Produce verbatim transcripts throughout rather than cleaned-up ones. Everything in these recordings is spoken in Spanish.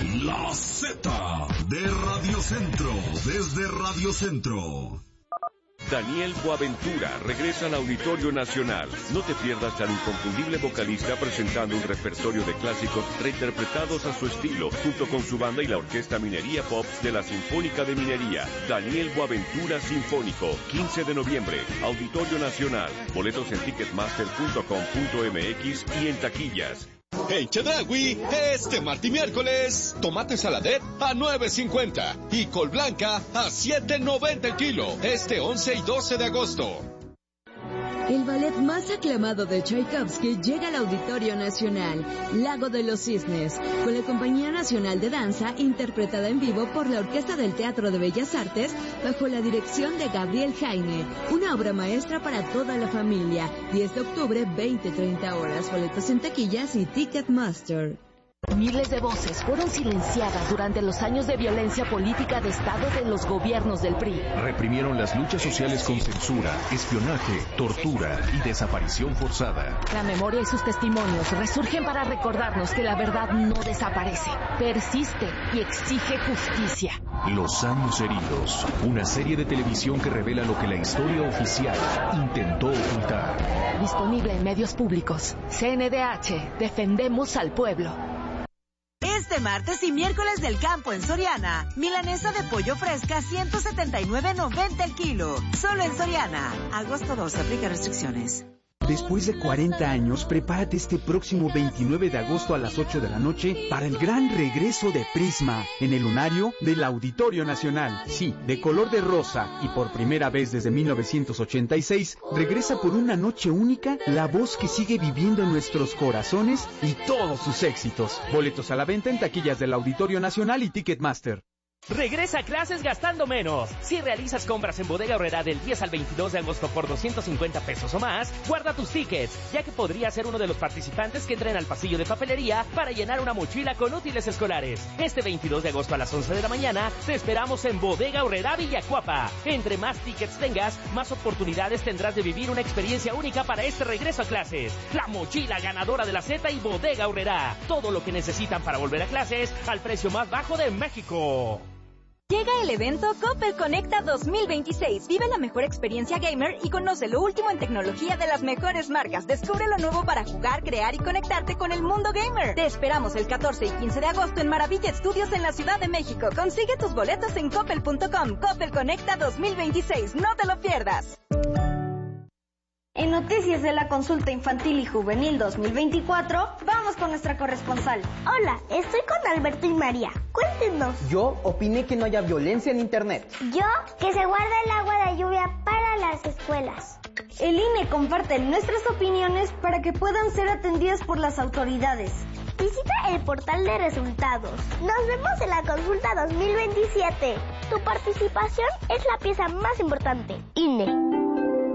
La Z de Radio Centro, desde Radio Centro. Daniel Boaventura regresa al Auditorio Nacional. No te pierdas al inconfundible vocalista presentando un repertorio de clásicos reinterpretados a su estilo, junto con su banda y la Orquesta Minería Pop de la Sinfónica de Minería. Daniel Boaventura Sinfónico, quince de noviembre, Auditorio Nacional. Boletos en ticketmaster punto com punto m x y en taquillas. En Chedraui, este martes y miércoles, tomate saladet a nueve cincuenta y col blanca a siete noventa el kilo, este once y doce de agosto. El ballet más aclamado de Tchaikovsky llega al Auditorio Nacional, Lago de los Cisnes, con la Compañía Nacional de Danza, interpretada en vivo por la Orquesta del Teatro de Bellas Artes, bajo la dirección de Gabriel Jaime. Una obra maestra para toda la familia. diez de octubre, veinte a treinta horas. Boletos en taquillas y Ticketmaster. Miles de voces fueron silenciadas durante los años de violencia política de Estado de los gobiernos del P R I. Reprimieron las luchas sociales con censura, espionaje, tortura y desaparición forzada. La memoria y sus testimonios resurgen para recordarnos que la verdad no desaparece, persiste y exige justicia. Los años heridos, una serie de televisión que revela lo que la historia oficial intentó ocultar. Disponible en medios públicos. C N D H, defendemos al pueblo. Este martes y miércoles del campo en Soriana, milanesa de pollo fresca ciento setenta y nueve noventa el kilo, solo en Soriana. Agosto dos, aplica restricciones. Después de cuarenta años, prepárate este próximo veintinueve de agosto a las ocho de la noche para el gran regreso de Prisma en el lunario del Auditorio Nacional. Sí, de color de rosa y por primera vez desde mil novecientos ochenta y seis, regresa por una noche única la voz que sigue viviendo en nuestros corazones y todos sus éxitos. Boletos a la venta en taquillas del Auditorio Nacional y Ticketmaster. Regresa a clases gastando menos. Si realizas compras en Bodega Aurrerá del diez al veintidós de agosto por doscientos cincuenta pesos o más, guarda tus tickets, ya que podrías ser uno de los participantes que entren al pasillo de papelería para llenar una mochila con útiles escolares. Este veintidós de agosto a las once de la mañana, te esperamos en Bodega Aurrerá Villacuapa. Entre más tickets tengas, más oportunidades tendrás de vivir una experiencia única para este regreso a clases. La mochila ganadora de la Z y Bodega Aurrerá. Todo lo que necesitan para volver a clases al precio más bajo de México. Llega el evento Coppel Conecta dos mil veintiséis. Vive la mejor experiencia gamer y conoce lo último en tecnología de las mejores marcas. Descubre lo nuevo para jugar, crear y conectarte con el mundo gamer. Te esperamos el catorce y quince de agosto en Maravilla Studios en la Ciudad de México. Consigue tus boletos en coppel punto com. Coppel Conecta dos mil veintiséis. No te lo pierdas. En Noticias de la Consulta Infantil y Juvenil dos mil veinticuatro, vamos con nuestra corresponsal. Hola, estoy con Alberto y María. Cuéntenos. Yo opiné que no haya violencia en Internet. Yo, que se guarda el agua de lluvia para las escuelas. El I N E comparte nuestras opiniones para que puedan ser atendidas por las autoridades. Visita el portal de resultados. Nos vemos en la Consulta dos mil veintisiete. Tu participación es la pieza más importante. I N E.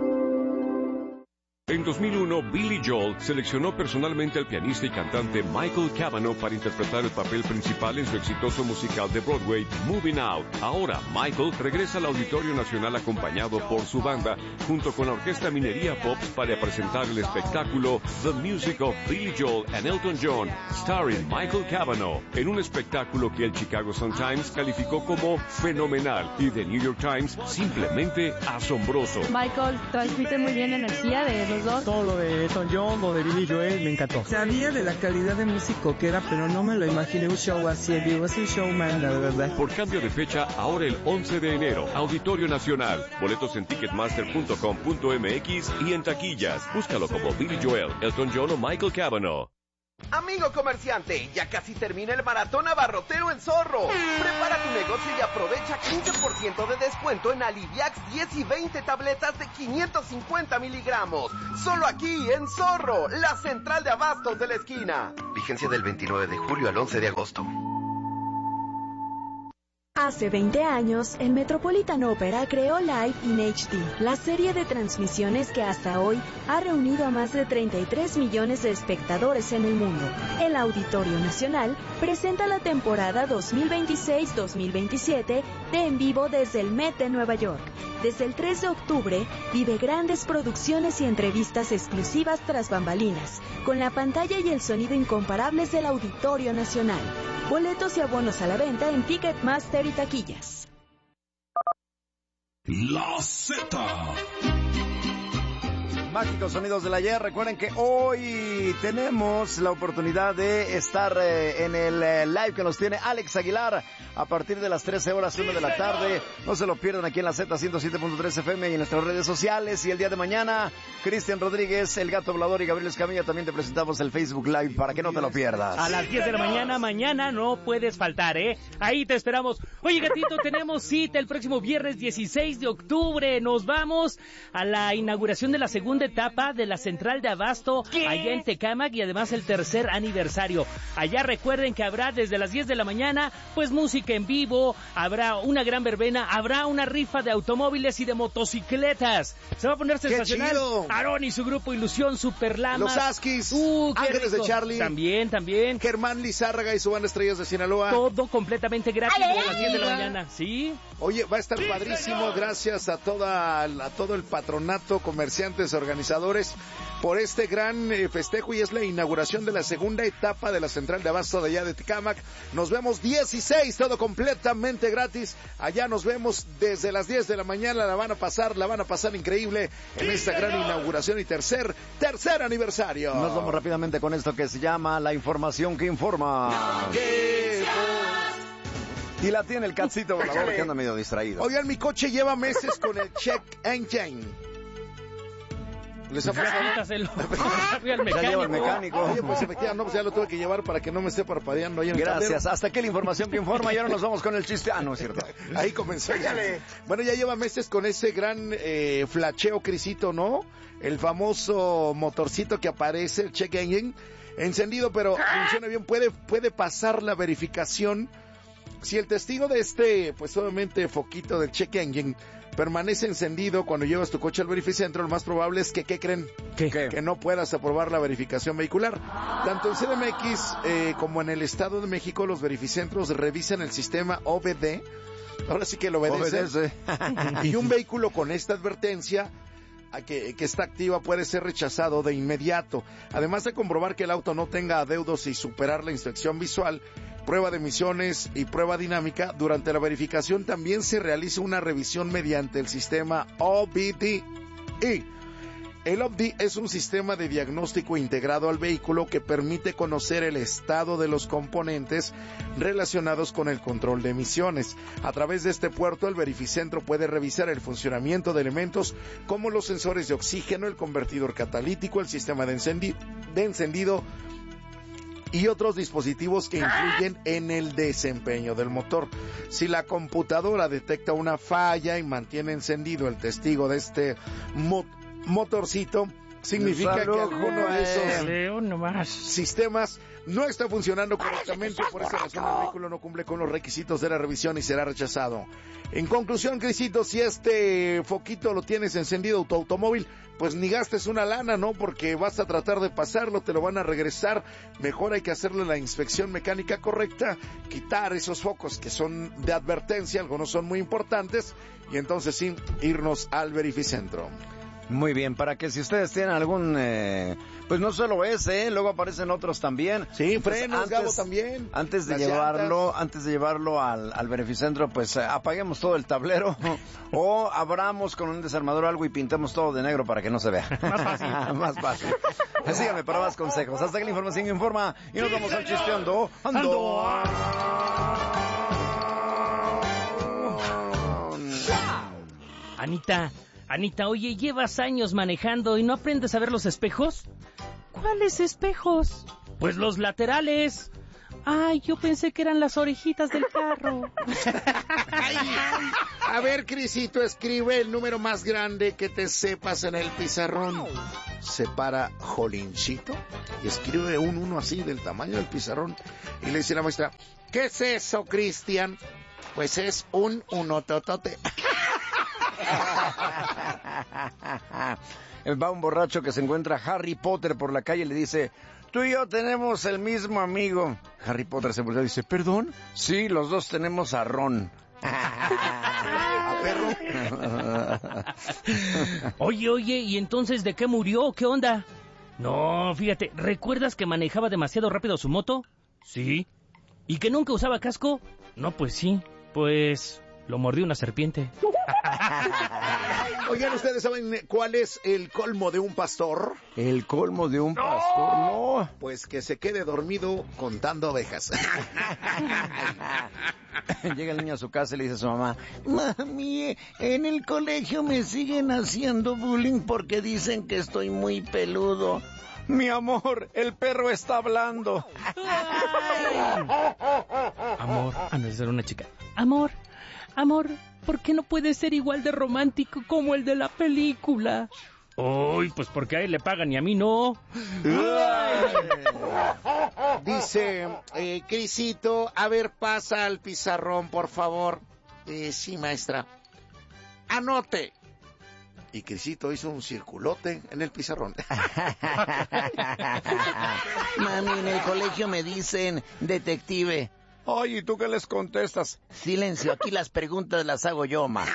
En dos mil uno, Billy Joel seleccionó personalmente al pianista y cantante Michael Cavanaugh para interpretar el papel principal en su exitoso musical de Broadway, Moving Out. Ahora, Michael regresa al Auditorio Nacional acompañado por su banda, junto con la Orquesta Minería Pop, para presentar el espectáculo The Music of Billy Joel and Elton John, starring Michael Cavanaugh, en un espectáculo que el Chicago Sun-Times calificó como fenomenal y The New York Times simplemente asombroso. Michael transmite muy bien energía de los dos. Todo lo de Elton John, lo de Billy Joel, me encantó. Sabía de la calidad de músico que era, pero no me lo imaginé un show así. Digo, es un showman, la verdad. Por cambio de fecha, ahora el once de enero, Auditorio Nacional. Boletos en ticketmaster punto com punto m x y en taquillas. Búscalo como Billy Joel, Elton John o Michael Cavanaugh. Amigo comerciante, ya casi termina el maratón abarrotero en Zorro. Prepara tu negocio y aprovecha quince por ciento de descuento en Aliviax diez y veinte tabletas de quinientos cincuenta miligramos. Solo aquí en Zorro, la central de abastos de la esquina. Vigencia del veintinueve de julio al once de agosto. Hace veinte años, el Metropolitan Opera creó Live in H D, la serie de transmisiones que hasta hoy ha reunido a más de treinta y tres millones de espectadores en el mundo. El Auditorio Nacional presenta la temporada dos mil veintiséis dos mil veintisiete de En Vivo desde el Met de Nueva York. Desde el tres de octubre, vive grandes producciones y entrevistas exclusivas tras bambalinas, con la pantalla y el sonido incomparables del Auditorio Nacional. Boletos y abonos a la venta en Ticketmaster y taquillas. La Z. Mágicos sonidos del ayer. Recuerden que hoy tenemos la oportunidad de estar eh, en el eh, live que nos tiene Alex Aguilar a partir de las trece horas, una de la tarde. No se lo pierdan aquí en la Z ciento siete punto tres F M y en nuestras redes sociales. Y el día de mañana, Cristian Rodríguez, El Gato Volador y Gabriel Escamilla también te presentamos el Facebook Live para que no te lo pierdas. A las diez de la mañana, mañana no puedes faltar, ¿eh? Ahí te esperamos. Oye, gatito, tenemos cita el próximo viernes dieciséis de octubre. Nos vamos a la inauguración de la segunda etapa de la central de abasto ¿Qué? allá en Tecámac y además el tercer aniversario. Allá recuerden que habrá desde las diez de la mañana pues música en vivo, habrá una gran verbena, habrá una rifa de automóviles y de motocicletas. Se va a poner sensacional. Aarón y su grupo Ilusión Superlamas. Los Askis, uh, Ángeles rico. de Charlie. También, también. Germán Lizárraga y su banda Estrellas de Sinaloa. Todo completamente gratis a las diez de la mañana. ¿Sí? Oye, va a estar padrísimo. Gracias a toda a todo el patronato, comerciantes, organizadores por este gran eh, festejo y es la inauguración de la segunda etapa de la central de abasto de allá de Tecámac. Nos vemos dieciséis, todo completamente gratis. Allá nos vemos desde las diez de la mañana. La van a pasar, la van a pasar increíble en esta gran inauguración y tercer, tercer aniversario. Nos vamos rápidamente con esto que se llama La Información que Informa. Y la tiene el Catcito Volador que anda medio distraído. Oigan, mi coche lleva meses con el check engine. ¿Les ha pasado? Ya lleva el mecánico. Oye, pues efectivamente, no, pues ya lo tuve que llevar para que no me esté parpadeando ahí en el Gracias. tablero. Hasta aquí la información que informa y ahora nos vamos con el chiste. Ah, no es cierto. Ahí comenzó. Bueno, ya lleva meses con ese gran eh, flacheo, Crisito, ¿no? El famoso motorcito que aparece, el check engine, encendido, pero funciona bien. Puede, puede pasar la verificación. Si el testigo de este, pues obviamente foquito del check engine permanece encendido cuando llevas tu coche al verificentro, lo más probable es que, ¿qué creen? ¿Qué? Que no puedas aprobar la verificación vehicular. Tanto en C D M X eh, como en el Estado de México, los verificentros revisan el sistema O B D. Ahora sí que lo obedece. obedece. Y un vehículo con esta advertencia a que, que está activa puede ser rechazado de inmediato. Además de comprobar que el auto no tenga adeudos y superar la inspección visual, prueba de emisiones y prueba dinámica, durante la verificación también se realiza una revisión mediante el sistema O B D E. El O B D es un sistema de diagnóstico integrado al vehículo que permite conocer el estado de los componentes relacionados con el control de emisiones. A través de este puerto, el verificentro puede revisar el funcionamiento de elementos como los sensores de oxígeno, el convertidor catalítico, el sistema de, encendi- de encendido y otros dispositivos que influyen en el desempeño del motor. Si la computadora detecta una falla y mantiene encendido el testigo de este mo- motorcito, significa que alguno de esos sistemas no está funcionando correctamente. Por esa razón el vehículo no cumple con los requisitos de la revisión y será rechazado. En conclusión, Crisito, si este foquito lo tienes encendido tu automóvil, pues ni gastes una lana, ¿no? Porque vas a tratar de pasarlo, te lo van a regresar. Mejor hay que hacerle la inspección mecánica correcta, quitar esos focos que son de advertencia, algunos son muy importantes, y entonces sí, irnos al verificentro. Muy bien, para que si ustedes tienen algún, eh, pues no solo ese, ¿eh? Luego aparecen otros también. Sí, pues frenos, antes, Gabo, también. Antes de Las llevarlo, llantas. antes de llevarlo al, al verificentro, pues eh, apaguemos todo el tablero o abramos con un desarmador algo y pintemos todo de negro para que no se vea. Más fácil. Más fácil. Síganme para más consejos. Hasta que la información que informa y nos vamos al chisteando. Ando. Anita, Anita, oye, ¿llevas años manejando y no aprendes a ver los espejos? ¿Cuáles espejos? Pues los laterales. Ay, yo pensé que eran las orejitas del carro. Ay, a ver, Crisito, escribe el número más grande que te sepas en el pizarrón. Separa Jolinchito y escribe un uno así del tamaño del pizarrón. Y le dice la maestra, ¿qué es eso, Cristian? Pues es un unototote. Va un borracho que se encuentra a Harry Potter por la calle y le dice, tú y yo tenemos el mismo amigo. Harry Potter se volvió y dice, ¿perdón? Sí, los dos tenemos a Ron. ¿A perro? Oye, oye, ¿y entonces de qué murió? ¿Qué onda? No, fíjate, ¿recuerdas que manejaba demasiado rápido su moto? Sí. ¿Y que nunca usaba casco? No, pues sí, pues lo mordió una serpiente. Oigan, ¿ustedes saben cuál es el colmo de un pastor? El colmo de un ¡No! pastor, no. Pues que se quede dormido contando ovejas. Llega el niño a su casa y le dice a su mamá: mami, en el colegio me siguen haciendo bullying porque dicen que estoy muy peludo. Mi amor, el perro está hablando. Amor, a no ser una chica. Amor, amor, ¿por qué no puede ser igual de romántico como el de la película? Uy, pues porque a él le pagan y a mí no. Dice, eh, Crisito, a ver, pasa al pizarrón, por favor. Eh, sí, maestra. Anote. Y Crisito hizo un circulote en el pizarrón. Mami, en el colegio me dicen detective. Ay, ¿y tú qué les contestas? Silencio, aquí las preguntas las hago yo, ma.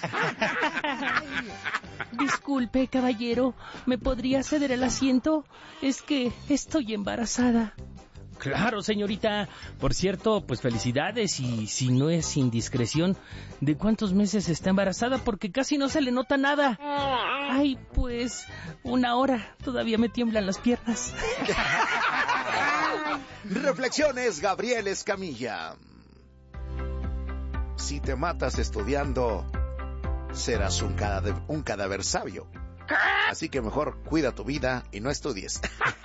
Disculpe, caballero, ¿me podría ceder el asiento? Es que estoy embarazada. Claro, señorita. Por cierto, pues felicidades, y si no es indiscreción, ¿de cuántos meses está embarazada? Porque casi no se le nota nada. Ay, pues, una hora. Todavía me tiemblan las piernas. Reflexiones, Gabriel Escamilla. Si te matas estudiando, serás un cadáver, un cadáver sabio. Así que mejor cuida tu vida y no estudies.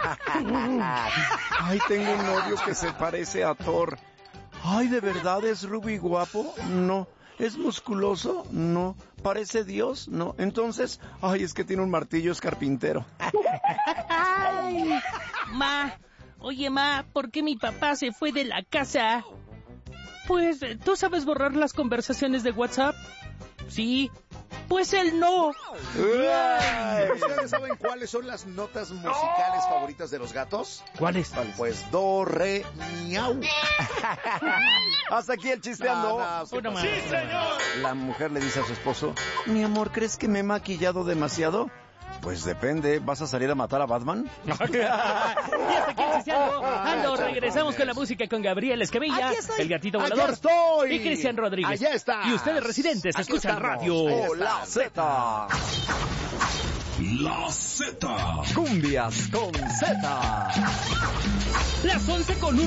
Ay, tengo un novio que se parece a Thor. Ay, ¿de verdad es rubio y guapo? No. ¿Es musculoso? No. ¿Parece Dios? No. Entonces, ay, es que tiene un martillo, es carpintero. Ay, ma, oye, ma, ¿por qué mi papá se fue de la casa? Pues, ¿tú sabes borrar las conversaciones de WhatsApp? Sí. Pues él no. ¿Ustedes saben cuáles son las notas musicales favoritas de los gatos? ¿Cuáles? Pues do, re, miau. Hasta aquí el chisteando. No, no, Una más. ¡Sí, señor! La mujer le dice a su esposo: mi amor, ¿crees que me he maquillado demasiado? Pues depende, ¿vas a salir a matar a Batman? Y hasta aquí el chisteando. Ando, regresamos con la música con Gabriel Escamilla, el gatito volador. ¡Allá estoy! Y Cristian Rodríguez. ¡Allá está! Y ustedes, residentes, Aquí escuchan estamos. radio. Oh, la Z. La Z. Cumbias con Z. Las once con un